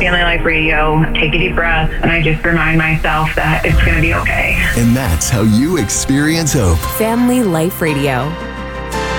Family Life Radio, take a deep breath, and I just remind myself that it's going to be okay. And that's how you experience hope. Family Life Radio.